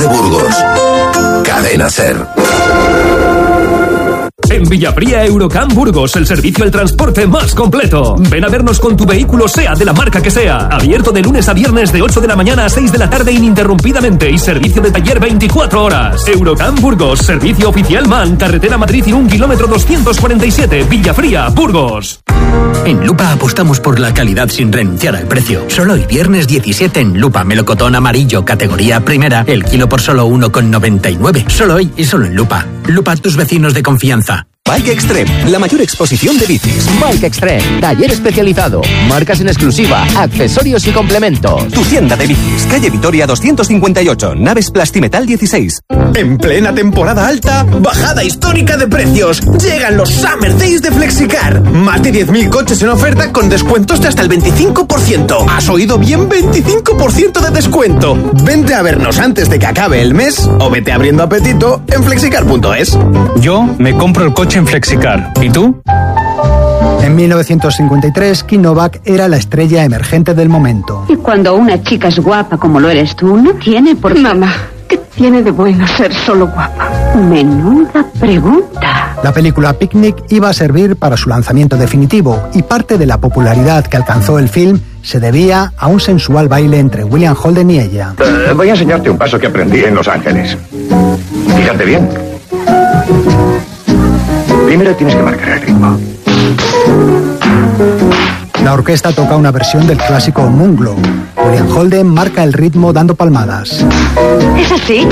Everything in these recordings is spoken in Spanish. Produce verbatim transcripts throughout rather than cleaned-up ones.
de Burgos. Cadena SER. En Villafría Eurocamp Burgos, el servicio al transporte más completo. Ven a vernos con tu vehículo, sea de la marca que sea. Abierto de lunes a viernes de ocho de la mañana a seis de la tarde ininterrumpidamente y servicio de taller veinticuatro horas. Eurocamp Burgos, servicio oficial MAN, carretera Madrid y un kilómetro doscientos cuarenta y siete, Villafría, Burgos. En Lupa apostamos por la calidad sin renunciar al precio. Solo hoy viernes diecisiete en Lupa, melocotón amarillo, categoría primera, el kilo por solo uno con noventa y nueve. Solo hoy y solo en Lupa. Lupa, tus vecinos de confianza. Bike Extreme, la mayor exposición de bicis. Bike Extreme, taller especializado, marcas en exclusiva, accesorios y complementos. Tu tienda de bicis, calle Vitoria doscientos cincuenta y ocho, naves Plastimetal dieciséis. En plena temporada alta, bajada histórica de precios. Llegan los Summer Days de Flexicar. Más de diez mil coches en oferta con descuentos de hasta el veinticinco por ciento. ¿Has oído bien? veinticinco por ciento de descuento. Vente a vernos antes de que acabe el mes o vete abriendo apetito en flexicar punto es. Yo me compro el coche en Flexicar. ¿Y tú? En mil novecientos cincuenta y tres, Kim Novak era la estrella emergente del momento. Y cuando una chica es guapa como lo eres tú, no tiene por qué... Mamá, ¿qué tiene de bueno ser solo guapa? Menuda pregunta. La película Picnic iba a servir para su lanzamiento definitivo y parte de la popularidad que alcanzó el film se debía a un sensual baile entre William Holden y ella. Uh, voy a enseñarte un paso que aprendí en Los Ángeles. Fíjate bien. Primero tienes que marcar el ritmo. La orquesta toca una versión del clásico Moon Glow. William Holden marca el ritmo dando palmadas. ¿Es así?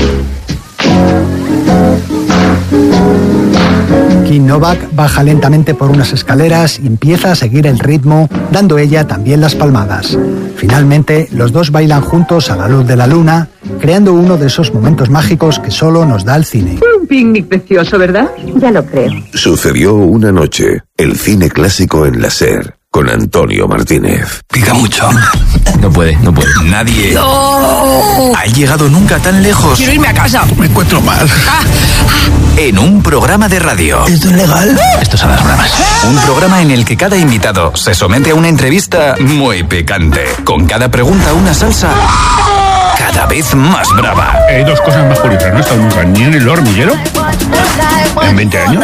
Kim Novak baja lentamente por unas escaleras y empieza a seguir el ritmo, dando ella también las palmadas. Finalmente, los dos bailan juntos a la luz de la luna, creando uno de esos momentos mágicos que solo nos da el cine. Fue un picnic precioso, ¿verdad? Ya lo creo. Sucedió una noche, el cine clásico en la SER, con Antonio Martínez. Pica mucho. No puede, no puede. Nadie ¡No! ha llegado nunca tan lejos. ¡Quiero irme a casa! Me encuentro mal. Ah, En un programa de radio. ¿Esto es legal? Esto son las bromas. Un programa en el que cada invitado se somete a una entrevista muy picante. Con cada pregunta una salsa cada vez más brava. Hay dos cosas más curiosas. No he estado nunca ni en el hormiguero en veinte años.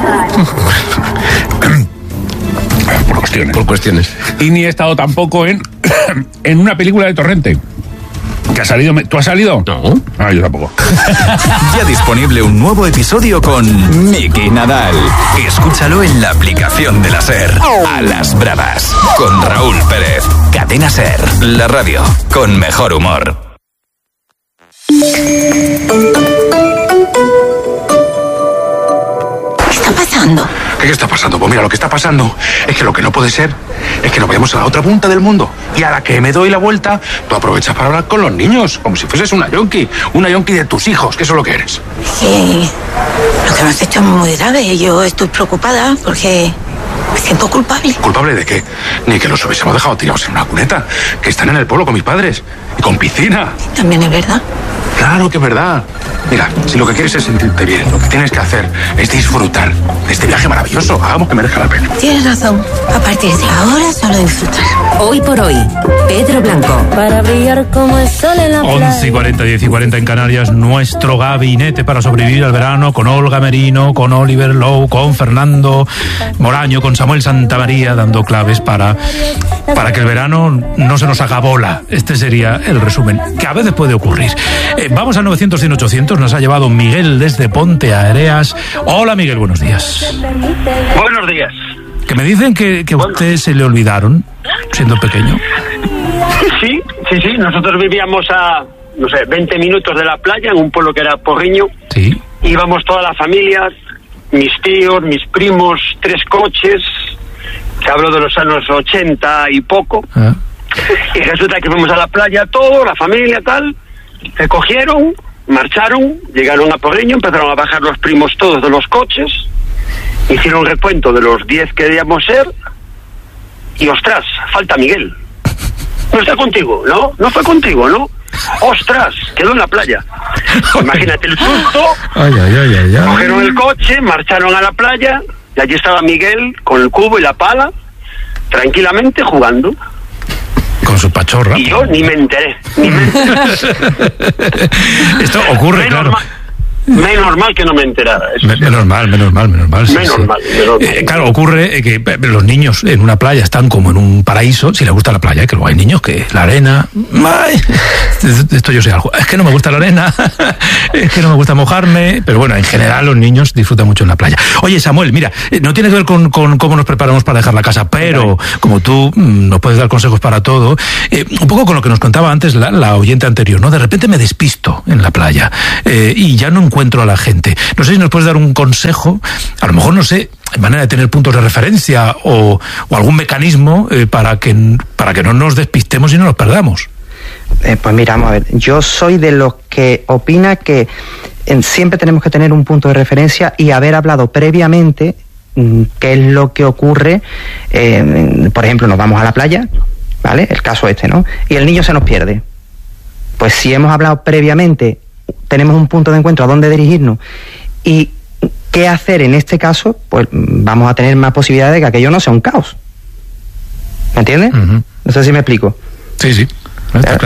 Por cuestiones. Por cuestiones. Y ni he estado tampoco en, en una película de Torrente. ¿Que ha salido? ¿Tú has salido? No. Ah, yo tampoco. Ya disponible un nuevo episodio con Miki Nadal. Escúchalo en la aplicación de la SER. A las bravas. Con Raúl Pérez. Cadena SER. La radio con mejor humor. ¿Qué está pasando? ¿Qué está pasando? Pues mira, lo que está pasando es que lo que no puede ser es que nos vayamos a la otra punta del mundo y a la que me doy la vuelta, tú aprovechas para hablar con los niños, como si fueses una yonki, una yonki de tus hijos, que eso es lo que eres. Sí, lo que me has hecho es muy grave y yo estoy preocupada porque me siento culpable. ¿Culpable de qué? Ni que los hubiésemos dejado tirados en una cuneta, que están en el pueblo con mis padres y con piscina. También es verdad. Claro que es verdad. Mira, si lo que quieres es sentirte bien, lo que tienes que hacer es disfrutar de este viaje maravilloso. Hagamos que merezca la pena. Tienes razón. A partir de ahora solo disfrutar. Hoy por hoy, Pedro Blanco. Para brillar como el sol en la playa. once y cuarenta, diez y cuarenta en Canarias, nuestro gabinete para sobrevivir al verano con Olga Merino, con Oliver Lowe, con Fernando Moraño, con Samuel Santamaría, dando claves para, para que el verano no se nos haga bola. Este sería el resumen, que a veces puede ocurrir. Eh, vamos a novecientos, cien, ochocientos. Nos ha llevado Miguel desde Ponte Areas. Hola, Miguel, buenos días. Buenos días. Que me dicen que, que a usted se le olvidaron siendo pequeño. Sí, sí, sí. Nosotros vivíamos a, no sé, veinte minutos de la playa, en un pueblo que era Porriño. Sí. Íbamos toda la familia, mis tíos, mis primos, tres coches. Te hablo de los años ochenta y poco. Ah. Y resulta que fuimos a la playa todos, la familia, tal. Se cogieron, marcharon, llegaron a Porriño, empezaron a bajar los primos todos de los coches, hicieron un recuento de los diez que debíamos ser, y ostras, falta Miguel. No está contigo, ¿no? No fue contigo, ¿no? Ostras, quedó en la playa. Imagínate el susto. Ay, ay, ay, ay, ay. Cogieron el coche, marcharon a la playa, y allí estaba Miguel con el cubo y la pala, tranquilamente jugando. Con con su pachorra. Y yo ni me enteré. Ni me enteré. Esto ocurre, menos claro. Mal, menos mal que no me enterara. Eso Me, sí. menos mal, menos mal, menos mal. Sí, menos, sí. mal menos mal. Eh, claro, ocurre que los niños en una playa están como en un paraíso, si les gusta la playa, que luego hay niños que la arena... ¡Ay! Esto yo sé algo. Es que no me gusta la arena, es que no me gusta mojarme, pero bueno, en general los niños disfrutan mucho en la playa. Oye, Samuel, mira, no tiene que ver con, con cómo nos preparamos para dejar la casa, pero como tú mmm, nos puedes dar consejos para todo, eh, un poco con lo que nos contaba antes la, la oyente anterior, ¿no? De repente me despisto en la playa eh, y ya no encuentro a la gente. No sé si nos puedes dar un consejo, a lo mejor, no sé, en manera de tener puntos de referencia o, o algún mecanismo eh, para que para que no nos despistemos y no nos perdamos. Eh, pues mira, vamos a ver, yo soy de los que opina que eh, siempre tenemos que tener un punto de referencia y haber hablado previamente mm, qué es lo que ocurre. Eh, por ejemplo, nos vamos a la playa, ¿vale? El caso este, ¿no? Y el niño se nos pierde. Pues si hemos hablado previamente, tenemos un punto de encuentro a dónde dirigirnos y qué hacer en este caso, pues vamos a tener más posibilidades de que aquello no sea un caos. ¿Me entiendes? Uh-huh. No sé si me explico. Sí, sí.